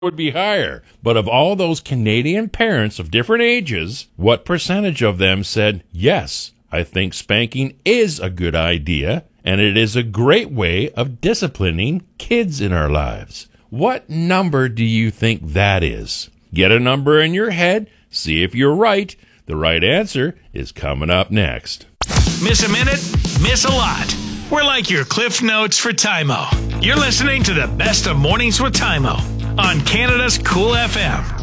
would be higher. But of all those Canadian parents of different ages, what percentage of them said, yes, I think spanking is a good idea, and it is a great way of disciplining kids in our lives? What number do you think that is? Get a number in your head, see if you're right. The right answer is coming up next. Miss a minute, miss a lot. We're like your Cliff Notes for Tymo. You're listening to the best of Mornings with Tymo on Canada's Cool FM.